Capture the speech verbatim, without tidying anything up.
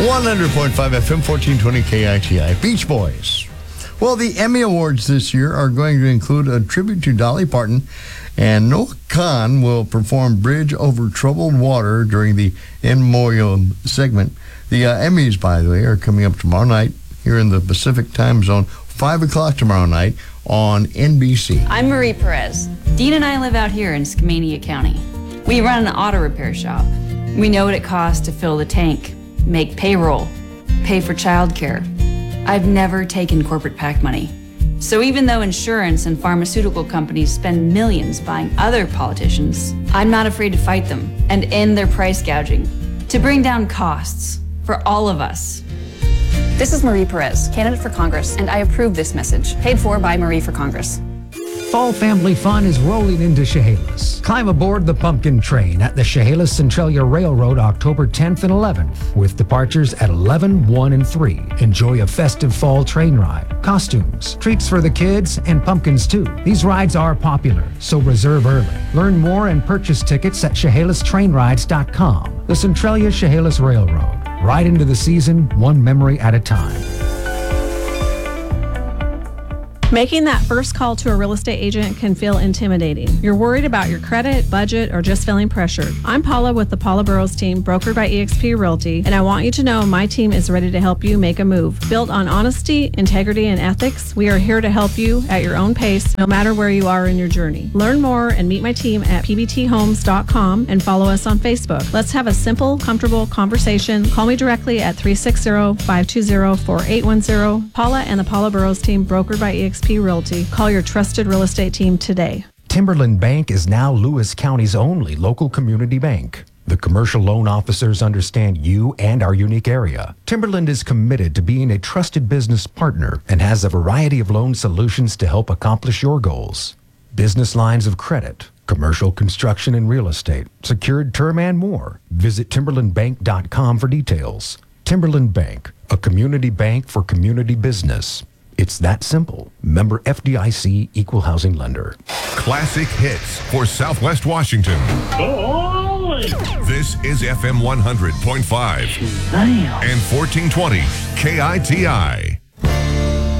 one hundred point five F M, fourteen twenty K I T I. Beach Boys. Well, the Emmy Awards this year are going to include a tribute to Dolly Parton, and Noah Khan will perform Bridge Over Troubled Water during the In Memoriam segment. The uh, Emmys, by the way, are coming up tomorrow night here in the Pacific time zone, five o'clock tomorrow night on N B C. I'm Marie Perez. Dean and I live out here in Skamania County. We run an auto repair shop. We know what it costs to fill the tank, make payroll, pay for childcare. I've never taken corporate PAC money. So even though insurance and pharmaceutical companies spend millions buying other politicians, I'm not afraid to fight them and end their price gouging to bring down costs for all of us. This is Marie Perez, candidate for Congress, and I approve this message, paid for by Marie for Congress. Fall family fun is rolling into Chehalis. Climb aboard the pumpkin train at the Chehalis Centralia Railroad October tenth and eleventh with departures at eleven, one, and three. Enjoy a festive fall train ride, costumes, treats for the kids, and pumpkins too. These rides are popular, so reserve early. Learn more and purchase tickets at chehalis train rides dot com. The Centralia Chehalis Railroad. Ride into the season, one memory at a time. Making that first call to a real estate agent can feel intimidating. You're worried about your credit, budget, or just feeling pressured. I'm Paula with the Paula Burrows team, brokered by E X P Realty, and I want you to know my team is ready to help you make a move. Built on honesty, integrity, and ethics, we are here to help you at your own pace, no matter where you are in your journey. Learn more and meet my team at p b t homes dot com and follow us on Facebook. Let's have a simple, comfortable conversation. Call me directly at three six zero, five two zero, four eight one zero. Paula and the Paula Burrows team, brokered by E X P Realty. Call your trusted real estate team today. Timberland Bank is now Lewis County's only local community bank. The commercial loan officers understand you and our unique area. Timberland is committed to being a trusted business partner and has a variety of loan solutions to help accomplish your goals. Business lines of credit, commercial construction and real estate, secured term, and more. Visit timberland bank dot com for details. Timberland Bank, a community bank for community business. It's that simple. Member F D I C, Equal Housing Lender. Classic hits for Southwest Washington. Oh. This is F M one hundred point five and fourteen twenty K I T I.